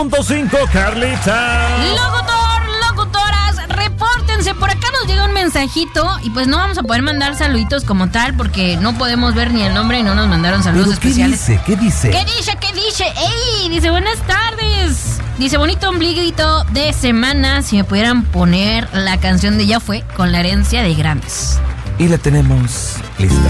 5, Carlita. Locutoras, repórtense. Por acá nos llega un mensajito y pues no vamos a poder mandar saluditos como tal porque no podemos ver ni el nombre y no nos mandaron saludos especiales. ¿Qué dice? ¿Qué dice? ¡Ey! Dice, buenas tardes. Dice, bonito ombliguito de semana. Si me pudieran poner la canción de Ya Fue con la herencia de grandes. Y la tenemos lista.